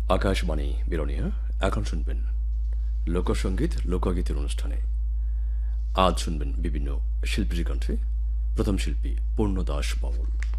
আকাশবাণী বিরোনিয়া এখন শুনবেন লোকসঙ্গীত লোকগীতের অনুষ্ঠানে। আজ শুনবেন বিভিন্ন শিল্পীর কণ্ঠে। প্রথম শিল্পী পূর্ণদাস বাউল।